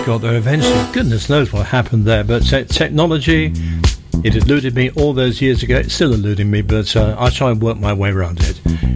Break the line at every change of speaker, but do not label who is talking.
got there eventually. Goodness knows what happened there, but technology, it eluded me all those years ago. It's still eluding me, but I try and work my way around it.